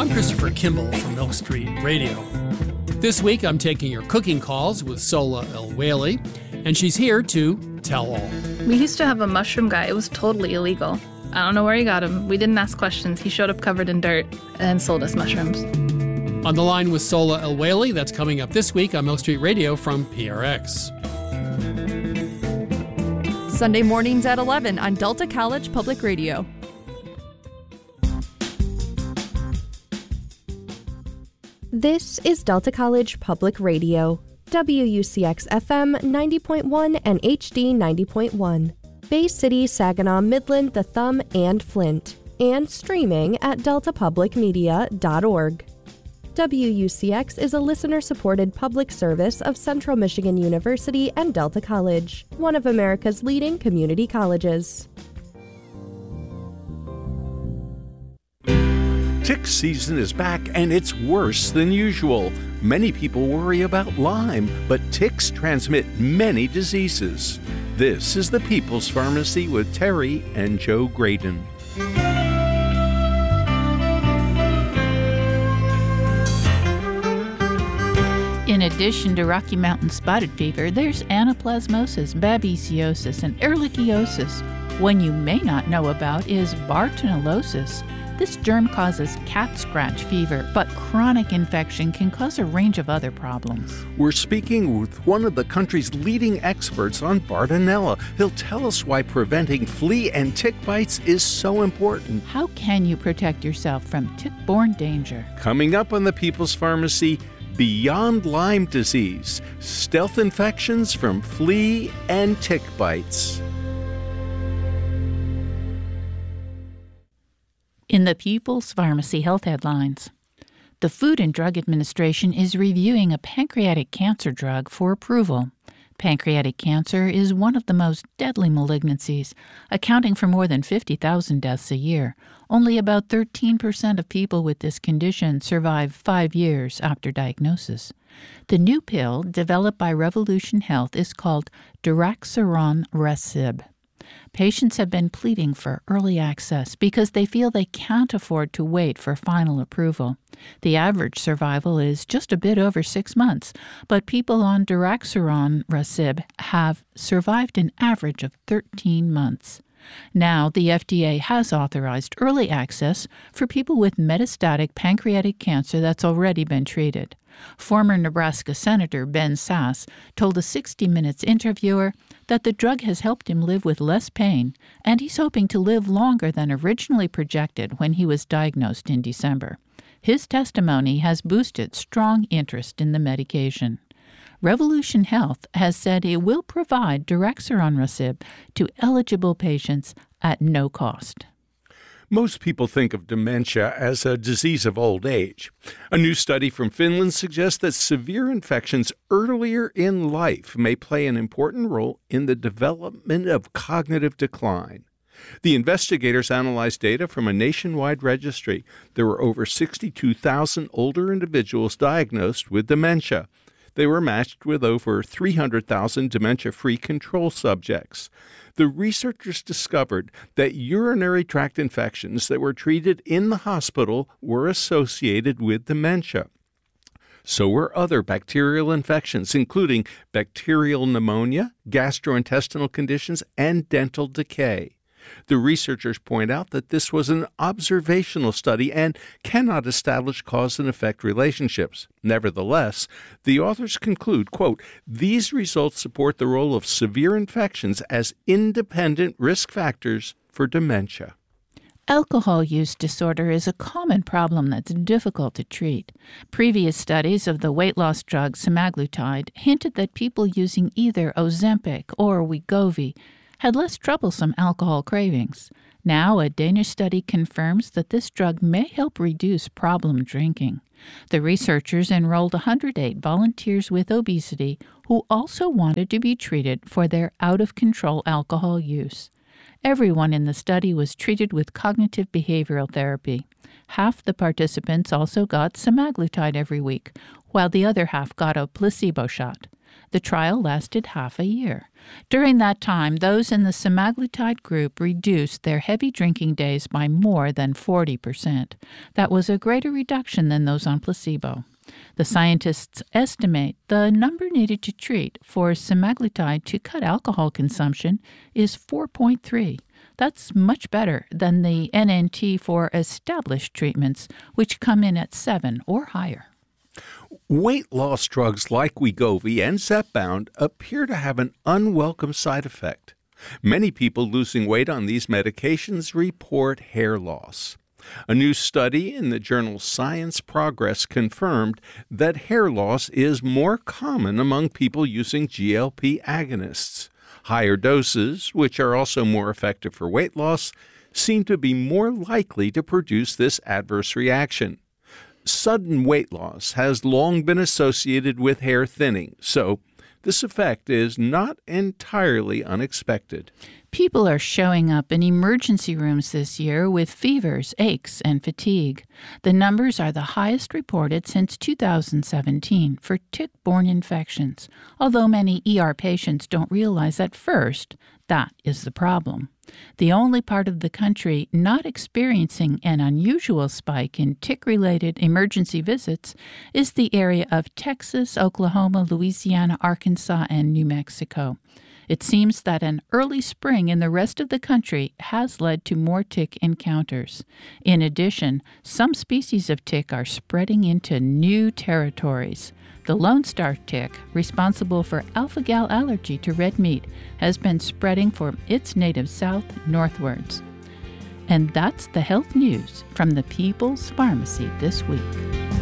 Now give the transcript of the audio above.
I'm Christopher Kimball from Milk Street Radio. This week I'm taking your cooking calls with Sola El-Waylly, and she's here to tell all. We used to have a mushroom guy. It was totally illegal. I don't know where he got him. We didn't ask questions. He showed up covered in dirt and sold us mushrooms. On the line with Sola El-Waylly, that's coming up this week on Milk Street Radio from PRX. Sunday mornings at 11 on Delta College Public Radio. This is Delta College Public Radio, WUCX FM 90.1 and HD 90.1, Bay City, Saginaw, Midland, The Thumb, and Flint, and streaming at deltapublicmedia.org. WUCX is a listener-supported public service of Central Michigan University and Delta College, one of America's leading community colleges. Tick season is back and it's worse than usual. Many people worry about Lyme, but ticks transmit many diseases. This is the People's Pharmacy with Terry and Joe Graydon. In addition to Rocky Mountain spotted fever, there's anaplasmosis, babesiosis, and ehrlichiosis. One you may not know about is Bartonellosis. This germ causes cat scratch fever, but chronic infection can cause a range of other problems. We're speaking with one of the country's leading experts on Bartonella. He'll tell us why preventing flea and tick bites is so important. How can you protect yourself from tick-borne danger? Coming up on the People's Pharmacy, Beyond Lyme Disease, stealth infections from flea and tick bites. In the People's Pharmacy Health Headlines, the Food and Drug Administration is reviewing a pancreatic cancer drug for approval. Pancreatic cancer is one of the most deadly malignancies, accounting for more than 50,000 deaths a year. Only about 13% of people with this condition survive 5 years after diagnosis. The new pill, developed by Revolution Health, is called Daraxonrasib. Patients have been pleading for early access because they feel they can't afford to wait for final approval. The average survival is just a bit over 6 months, but people on Daraxonrasib have survived an average of 13 months. Now, the FDA has authorized early access for people with metastatic pancreatic cancer that's already been treated. Former Nebraska Senator Ben Sasse told a 60 Minutes interviewer that the drug has helped him live with less pain, and he's hoping to live longer than originally projected when he was diagnosed in December. His testimony has boosted strong interest in the medication. Revolution Health has said it will provide Daraxonrasib to eligible patients at no cost. Most people think of dementia as a disease of old age. A new study from Finland suggests that severe infections earlier in life may play an important role in the development of cognitive decline. The investigators analyzed data from a nationwide registry. There were over 62,000 older individuals diagnosed with dementia. They were matched with over 300,000 dementia-free control subjects. The researchers discovered that urinary tract infections that were treated in the hospital were associated with dementia. So were other bacterial infections, including bacterial pneumonia, gastrointestinal conditions, and dental decay. The researchers point out that this was an observational study and cannot establish cause and effect relationships. Nevertheless, the authors conclude, quote, "These results support the role of severe infections as independent risk factors for dementia." Alcohol use disorder is a common problem that's difficult to treat. Previous studies of the weight loss drug semaglutide hinted that people using either Ozempic or Wegovy had less troublesome alcohol cravings. Now, a Danish study confirms that this drug may help reduce problem drinking. The researchers enrolled 108 volunteers with obesity who also wanted to be treated for their out-of-control alcohol use. Everyone in the study was treated with cognitive behavioral therapy. Half the participants also got semaglutide every week, while the other half got a placebo shot. The trial lasted half a year. During that time, those in the semaglutide group reduced their heavy drinking days by more than 40%. That was a greater reduction than those on placebo. The scientists estimate the number needed to treat for semaglutide to cut alcohol consumption is 4.3. That's much better than the NNT for established treatments, which come in at 7 or higher. Weight loss drugs like Wegovy and Zepbound appear to have an unwelcome side effect. Many people losing weight on these medications report hair loss. A new study in the journal Science Progress confirmed that hair loss is more common among people using GLP agonists. Higher doses, which are also more effective for weight loss, seem to be more likely to produce this adverse reaction. Sudden weight loss has long been associated with hair thinning, so this effect is not entirely unexpected. People are showing up in emergency rooms this year with fevers, aches, and fatigue. The numbers are the highest reported since 2017 for tick-borne infections, although many ER patients don't realize at first that is the problem. The only part of the country not experiencing an unusual spike in tick-related emergency visits is the area of Texas, Oklahoma, Louisiana, Arkansas, and New Mexico. It seems that an early spring in the rest of the country has led to more tick encounters. In addition, some species of tick are spreading into new territories. The Lone Star tick, responsible for alpha-gal allergy to red meat, has been spreading from its native south northwards. And that's the health news from the People's Pharmacy this week.